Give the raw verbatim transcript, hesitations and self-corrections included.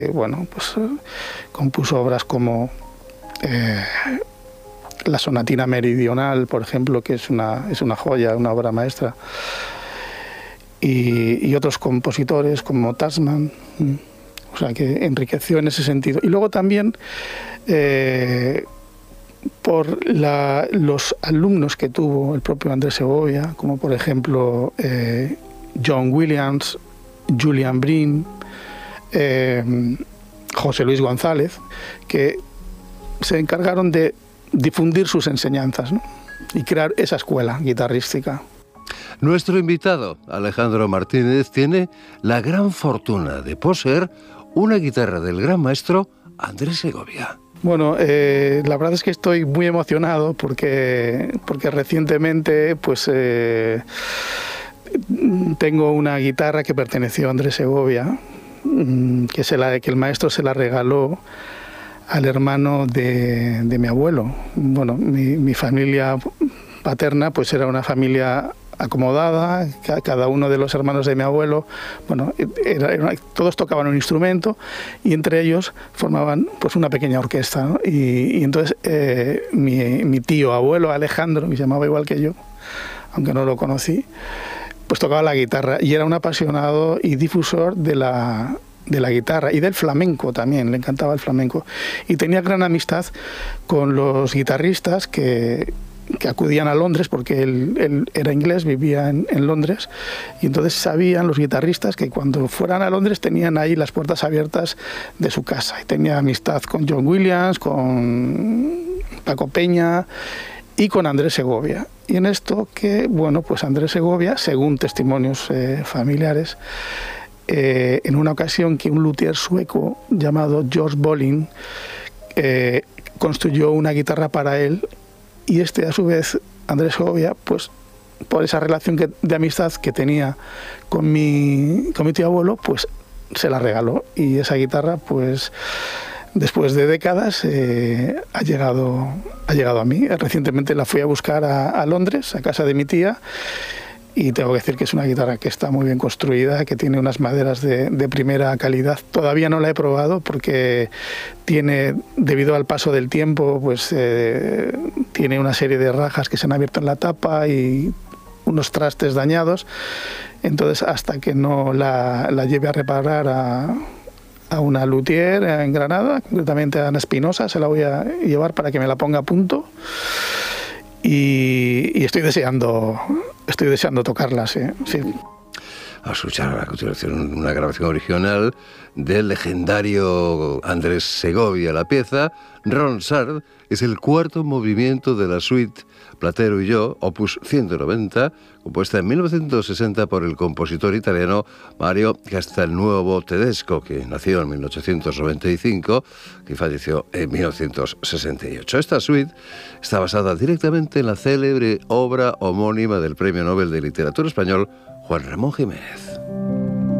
Eh, bueno, pues eh, compuso obras como eh, la Sonatina Meridional, por ejemplo, que es una, es una joya, una obra maestra, y, y otros compositores como Tasman, o sea, que enriqueció en ese sentido. Y luego también eh, por la, los alumnos que tuvo el propio Andrés Segovia, como por ejemplo eh, John Williams, Julian Brin, eh, José Luis González, que se encargaron de difundir sus enseñanzas, ¿no? Y crear esa escuela guitarrística. Nuestro invitado, Alejandro Martínez, tiene la gran fortuna de poseer una guitarra del gran maestro Andrés Segovia. Bueno, eh, la verdad es que estoy muy emocionado porque, porque recientemente pues, eh, tengo una guitarra que perteneció a Andrés Segovia, que, se la, que el maestro se la regaló al hermano de, de mi abuelo. Bueno, mi, mi familia paterna pues era una familia acomodada, cada uno de los hermanos de mi abuelo, bueno, era, era, todos tocaban un instrumento y entre ellos formaban pues una pequeña orquesta, ¿no? y, y entonces eh, mi, mi tío abuelo Alejandro, que se llamaba igual que yo, aunque no lo conocí, pues tocaba la guitarra y era un apasionado y difusor de la de la guitarra y del flamenco también, le encantaba el flamenco y tenía gran amistad con los guitarristas que que acudían a Londres, porque él, él era inglés, vivía en, en Londres, y entonces sabían los guitarristas que cuando fueran a Londres tenían ahí las puertas abiertas de su casa. Y tenía amistad con John Williams, con Paco Peña y con Andrés Segovia. Y en esto que, bueno, pues Andrés Segovia, según testimonios eh, familiares, eh, en una ocasión que un luthier sueco llamado George Bolin eh, construyó una guitarra para él. Y este, a su vez, Andrés Segovia, pues por esa relación que, de amistad que tenía con mi, con mi tío abuelo, pues se la regaló. Y esa guitarra, pues después de décadas, eh, ha, llegado, ha llegado a mí. Recientemente la fui a buscar a, a Londres, a casa de mi tía, y tengo que decir que es una guitarra que está muy bien construida, que tiene unas maderas de, de primera calidad. Todavía no la he probado porque tiene, debido al paso del tiempo, pues eh, tiene una serie de rajas que se han abierto en la tapa y unos trastes dañados. Entonces, hasta que no la, la lleve a reparar a, a una luthier en Granada, concretamente a Ana Espinosa, se la voy a llevar para que me la ponga a punto. Y, y estoy deseando estoy deseando tocarla, sí, sí. Vamos a escuchar a continuación una grabación original del legendario Andrés Segovia. La pieza Ronsard es el cuarto movimiento de la suite Platero y yo, opus ciento noventa, compuesta en mil novecientos sesenta por el compositor italiano Mario Castelnuovo Tedesco, que nació en mil ochocientos noventa y cinco, que falleció en mil novecientos sesenta y ocho. Esta suite está basada directamente en la célebre obra homónima del Premio Nobel de Literatura Español Juan Ramón Jiménez.